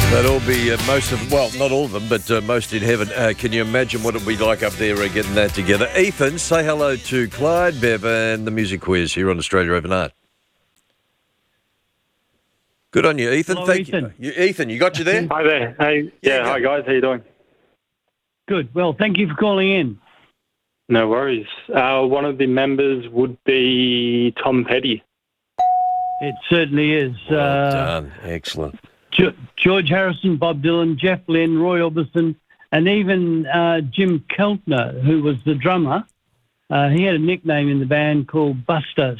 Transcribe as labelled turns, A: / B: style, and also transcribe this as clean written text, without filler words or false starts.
A: That'll be not all of them, but most in heaven. Can you imagine what it'll be like up there getting that together? Ethan, say hello to Clyde, Bev, and the music quiz here on Australia Overnight. Good on you, Ethan.
B: Hello,
A: Thank
B: Ethan.
A: you. Ethan, you got you there?
C: Hi there. Hey,
A: Yeah,
C: hi guys. How you doing?
B: Good. Well, thank you for calling in.
C: No worries. One of the members would be Tom Petty.
B: It certainly is.
A: Well done. Excellent.
B: George Harrison, Bob Dylan, Jeff Lynne, Roy Orbison, and even Jim Keltner, who was the drummer. He had a nickname in the band called Buster.